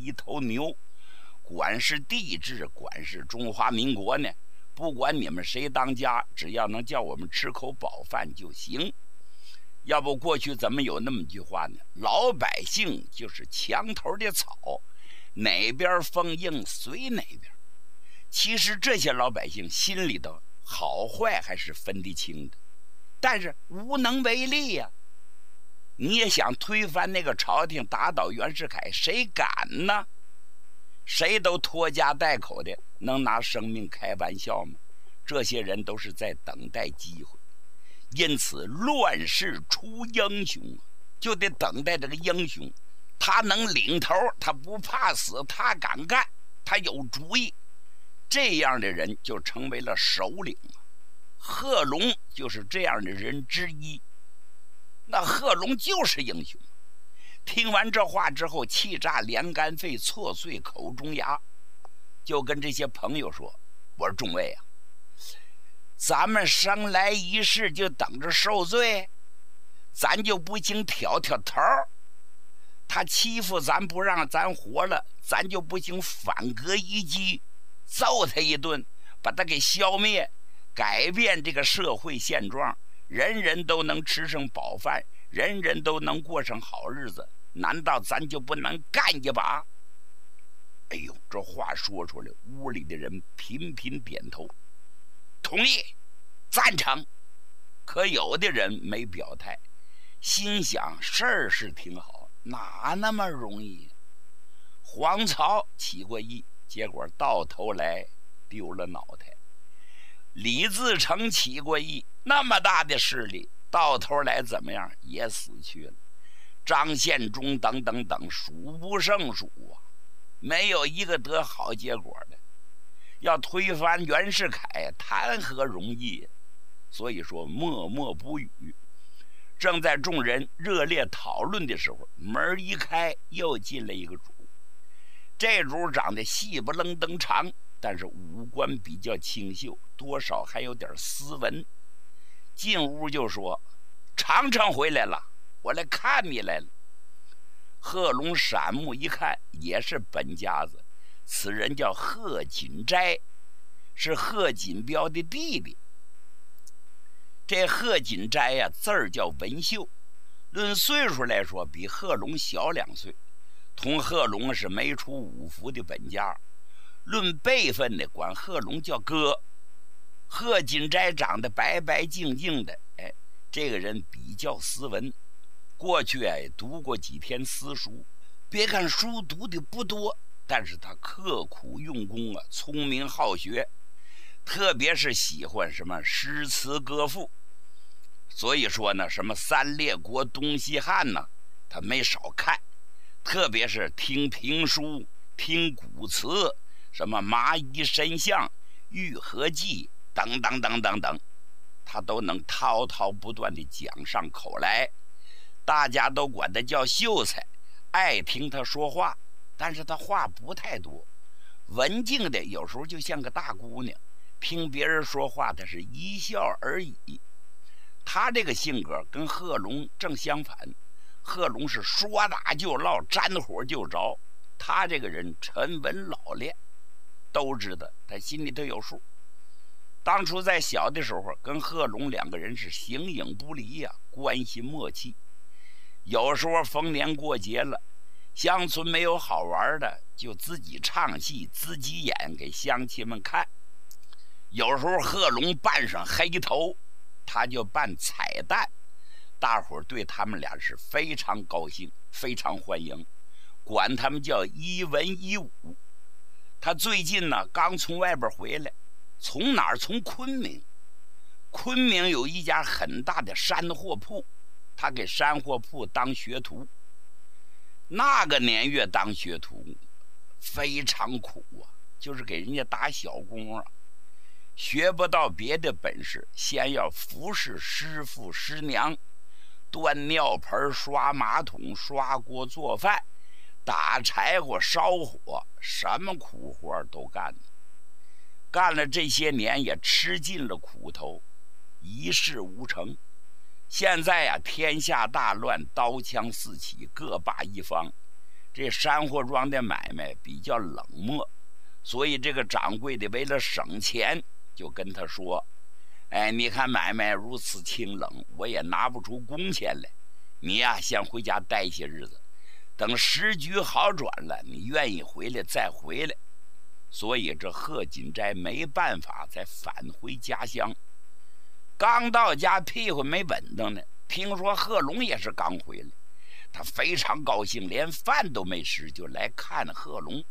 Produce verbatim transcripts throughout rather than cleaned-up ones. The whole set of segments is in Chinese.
一头牛。管是帝制，管是中华民国呢，不管你们谁当家，只要能叫我们吃口饱饭就行。要不过去怎么有那么句话呢？老百姓就是墙头的草，哪边风硬随哪边。其实这些老百姓心里头好坏还是分得清的，但是无能为力呀、啊。你也想推翻那个朝廷，打倒袁世凯，谁敢呢？谁都拖家带口的，能拿生命开玩笑吗？这些人都是在等待机会，因此乱世出英雄，就得等待这个英雄，他能领头，他不怕死，他敢干，他有主意，这样的人就成为了首领。贺龙就是这样的人之一。那贺龙就是英雄。听完这话之后，气炸连肝肺，挫碎口中牙，就跟这些朋友说：“我说众位啊，咱们生来一世就等着受罪，咱就不行挑挑头，他欺负咱不让咱活了，咱就不行反戈一击，揍他一顿，把他给消灭，改变这个社会现状，人人都能吃上饱饭，人人都能过上好日子，难道咱就不能干一把？”哎呦，这话说出来，屋里的人频频点头，同意，赞成。可有的人没表态，心想事儿是挺好，哪那么容易？黄巢起过义，结果到头来丢了脑袋。李自成起过义，那么大的势力，到头来怎么样？也死去了。张献忠等等等，数不胜数啊，没有一个得好结果的。要推翻袁世凯，谈何容易？所以说默默不语。正在众人热烈讨论的时候，门一开，又进来一个主。这主长得细不愣登长，但是五官比较清秀，多少还有点斯文。进屋就说：“常常回来了，我来看你来了。”贺龙闪目一看，也是本家子，此人叫贺锦斋，是贺锦标的弟弟。这贺锦斋呀、啊，字儿叫文秀，论岁数来说比贺龙小两岁，同贺龙是没出五服的本家。论辈分呢，管贺龙叫哥。贺锦斋长得白白净净的，哎，这个人比较斯文，过去哎读过几天私书，别看书读的不多，但是他刻苦用功啊，聪明好学，特别是喜欢什么诗词歌赋。所以说呢，什么三列国东西汉呢，他没少看，特别是听评书、听古词，什么麻衣神相、玉和记等等等等等，他都能滔滔不断地讲上口来。大家都管他叫秀才，爱听他说话，但是他话不太多，文静的有时候就像个大姑娘，听别人说话他是一笑而已。他这个性格跟贺龙正相反，贺龙是说打就唠，沾火就着，他这个人沉稳老练，都知道他心里头有数。当初在小的时候，跟贺龙两个人是形影不离呀、啊，关系默契。有时候逢年过节了，乡村没有好玩的，就自己唱戏，自己演给乡亲们看。有时候贺龙扮上黑头，他就扮彩蛋，大伙儿对他们俩是非常高兴，非常欢迎，管他们叫一文一武。他最近呢刚从外边回来，从哪儿？从昆明。昆明有一家很大的山货铺，他给山货铺当学徒。那个年月当学徒非常苦啊，就是给人家打小工啊，学不到别的本事，先要服侍师傅师娘，端尿盆、刷马桶、刷锅做饭、打柴火、烧火，什么苦活都干。干了这些年也吃尽了苦头，一事无成。现在啊，天下大乱，刀枪四起，各霸一方， 这山货庄的买卖比较冷漠，所以这个掌柜的为了省钱，就跟他说：“哎，你看买卖如此清冷，我也拿不出工钱来。你呀，先回家待些日子，等时局好转了，你愿意回来再回来。”所以这贺锦斋没办法再返回家乡。刚到家，屁股没稳当呢，听说贺龙也是刚回来，他非常高兴，连饭都没吃就来看贺龙。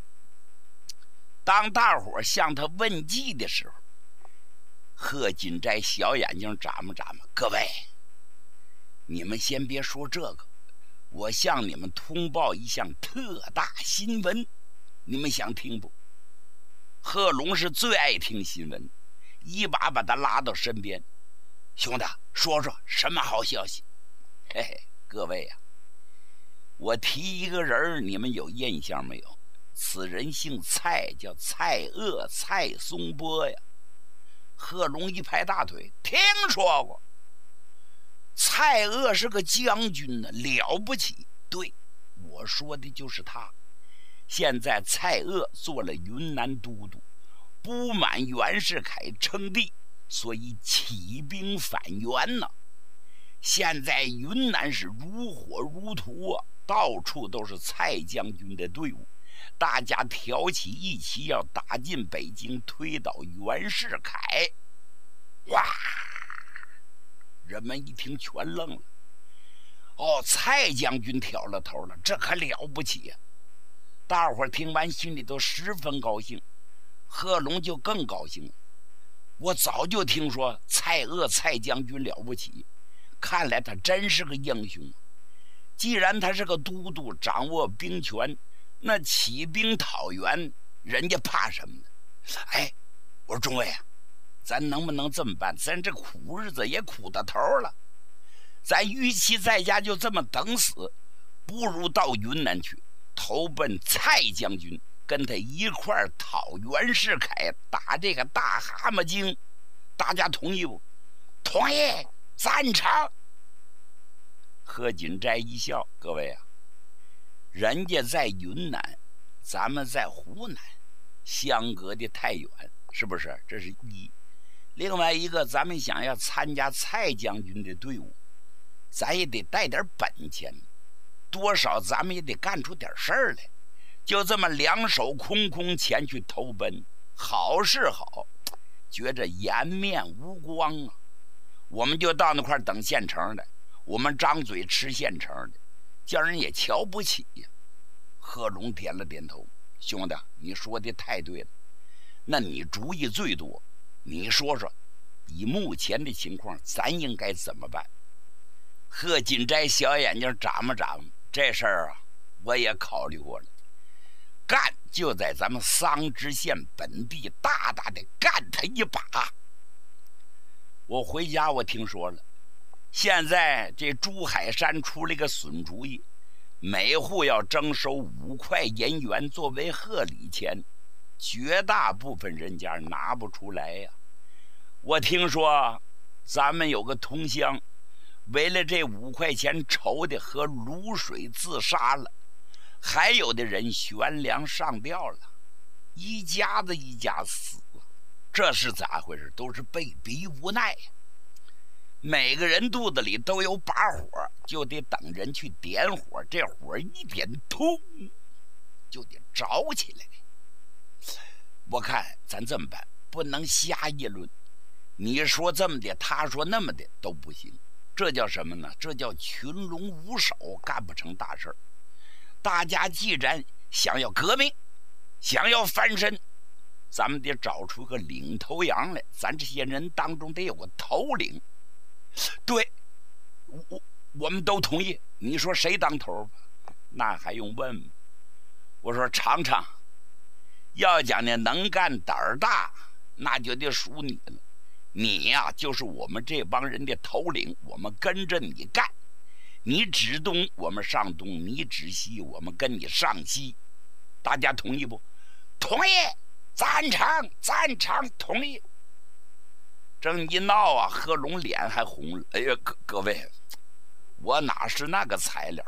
当大伙向他问计的时候，贺锦斋小眼睛眨巴眨巴：“各位，你们先别说这个，我向你们通报一项特大新闻，你们想听不？”贺龙是最爱听新闻，一把把他拉到身边：“兄弟，说说什么好消息？”嘿嘿，各位呀、啊，我提一个人，你们有印象没有？此人姓蔡，叫蔡锷，蔡松波呀。贺龙一拍大腿：“听说过。蔡锷是个将军呢，了不起。对，我说的就是他。现在蔡锷做了云南都督，不满袁世凯称帝，所以起兵反袁呢。现在云南是如火如荼啊，到处都是蔡将军的队伍，大家挑起义旗要打进北京，推倒袁世凯。”哇！人们一听全愣了。哦，蔡将军挑了头了，这可了不起呀、啊！大伙儿听完心里都十分高兴，贺龙就更高兴了。我早就听说蔡锷蔡将军了不起，看来他真是个英雄。既然他是个都督，掌握兵权，那起兵讨袁，人家怕什么呢？哎，我说中尉啊，咱能不能这么办？咱这苦日子也苦到头了，咱与其在家就这么等死，不如到云南去，投奔蔡将军，跟他一块儿讨袁世凯，打这个大蛤蟆精。大家同意不？同意，赞成。贺锦斋一笑：“各位啊，人家在云南，咱们在湖南，相隔的太远，是不是？这是一。另外一个，咱们想要参加蔡将军的队伍，咱也得带点本钱，多少咱们也得干出点事儿来。就这么两手空空前去投奔，好是好，觉着颜面无光啊。我们就到那块等现成的，我们张嘴吃现成的，叫人也瞧不起呀。”贺龙点了点头：“兄弟，你说的太对了，那你主意最多，你说说，以目前的情况，咱应该怎么办？”贺锦斋小眼睛眨巴眨巴：“这事儿啊，我也考虑过了，干就在咱们桑植县本地大大的干他一把。我回家我听说了，现在这珠海山出了个损主意，每户要征收五块银元作为贺礼钱，绝大部分人家拿不出来呀。我听说咱们有个同乡，为了这五块钱愁的喝卤水自杀了，还有的人悬梁上吊了，一家子一家死，这是咋回事？都是被逼无奈呀。每个人肚子里都有把火，就得等人去点火，这火一点，通就得着起来。我看咱这么办，不能瞎议论，你说这么的，他说那么的都不行。这叫什么呢？这叫群龙无首，干不成大事。大家既然想要革命，想要翻身，咱们得找出个领头羊来，咱这些人当中得有个头领。对，我我们都同意。你说谁当头吧？那还用问吗？我说尝尝，要讲呢能干胆儿大，那就得数你了。你呀、啊，就是我们这帮人的头领，我们跟着你干。你指东，我们上东；你指西，我们跟你上西。大家同意不？同意，赞成，赞成，同意。正一闹啊，贺龙脸还红了。哎呀，各各位，我哪是那个材料？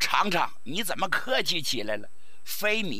尝尝，你怎么客气起来了？非你